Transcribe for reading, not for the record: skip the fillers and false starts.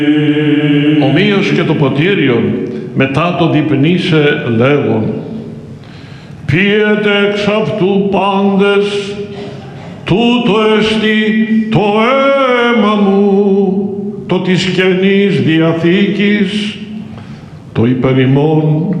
Ομοίως και το ποτήριον μετά το διπνίσε λέγον, «Πίετε εξ αυτού πάντες, τούτο εστί το αίμα μου, το της Καινής Διαθήκης, το υπερ ημών